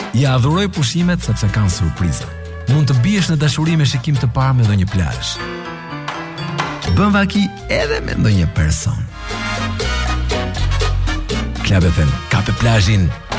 Ja adhuroj pushimet sepse kanë surpriza. Mund të biesh në dashuri me shikim të parë me ndonjë plazh. Bën vaki edhe me ndonjë person. Club FM ka pe plazhin